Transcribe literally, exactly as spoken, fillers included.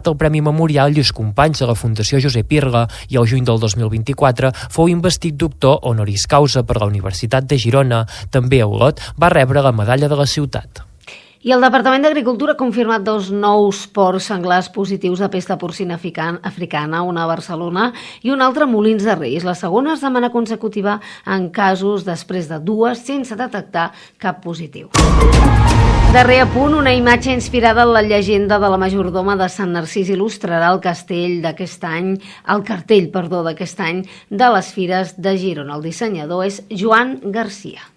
l'acte el Premi Memorial Lluís Companys de la Fundació Josep Irla i el juny del dos mil vint-i-quatre fou investit doctor honoris causa per la Universitat de Girona. També a Olot va rebre la medalla de la ciutat. I el Departament d'Agricultura ha confirmat dos nous porcs senglars positius de pesta porcina africana, una a Barcelona i un altre a Molins de Rei. La segona setmana consecutiva en casos després de dues sense detectar cap positiu. Darrer apunt, una imatge inspirada en la llegenda de la majordoma de Sant Narcís il·lustrarà el castell d'aquest any, el cartell, perdó, d'aquest any de les Fires de Girona. El dissenyador és Joan Garcia.